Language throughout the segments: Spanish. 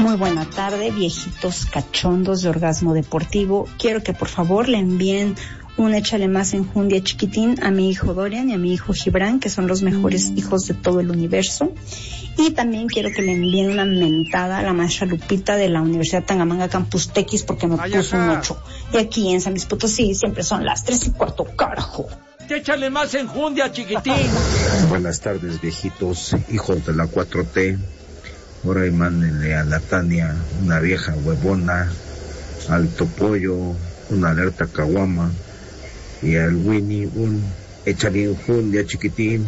Muy buena tarde, viejitos cachondos de Orgasmo Deportivo. Quiero que por favor le envíen un échale más enjundia chiquitín a mi hijo Dorian y a mi hijo Gibran, que son los mejores hijos de todo el universo. Y también quiero que le envíen una mentada a la maestra Lupita de la Universidad Tangamanga Campus Tequis porque me puso un 8. Y aquí en San Luis Potosí siempre son las 3:15, carajo. Échale más enjundia, chiquitín. Buenas tardes, viejitos, hijos de la 4T. Ahora y mándenle a la Tania una vieja huevona, al Topollo una alerta caguama y al Winnie un échale enjundia, chiquitín.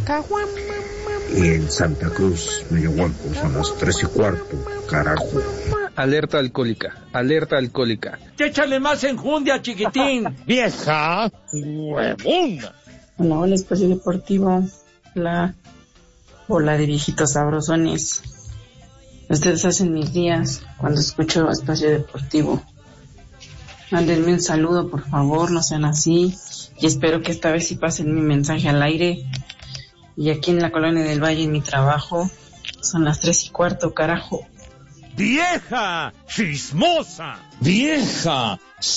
Y en Santa Cruz, Medio Huerco, son las 3:15, carajo. Alerta alcohólica, alerta alcohólica. Échale más enjundia, chiquitín. Vieja huevona. Hola, Espacio Deportivo. Hola de viejitos sabrosones. Ustedes hacen mis días cuando escucho Espacio Deportivo. Mándenme un saludo, por favor, no sean así. Y espero que esta vez sí pasen mi mensaje al aire. Y aquí en la Colonia del Valle, en mi trabajo, son las 3:15, carajo. Vieja chismosa. Vieja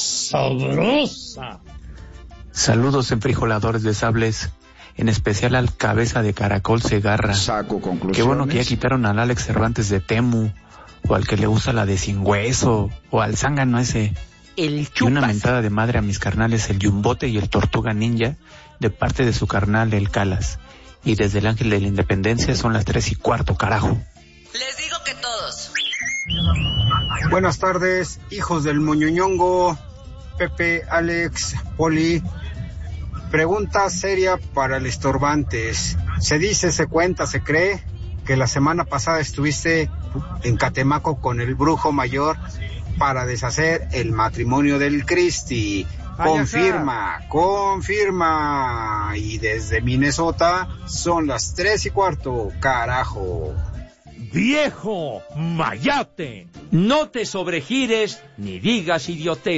sabrosa. Saludos enfrijoladores de sables, en especial al cabeza de caracol Segarra. Saco conclusiones. Qué bueno que ya quitaron al Alex Cervantes de Temu, o al que le usa la de sin hueso, o al zángano ese. El chupas. Y una mentada de madre a mis carnales el Yumbote y el Tortuga Ninja, de parte de su carnal el Calas. Y desde el Ángel de la Independencia son las 3:15, carajo. Les digo que todos. Buenas tardes, hijos del Moñoñongo, Pepe, Alex, Poli. Pregunta seria para el Estorbantes. Se dice, se cuenta, se cree que la semana pasada estuviste en Catemaco con el brujo mayor para deshacer el matrimonio del Cristi. Confirma. Y desde Minnesota son las 3:15, carajo. Viejo mayate. No te sobregires ni digas idiotez.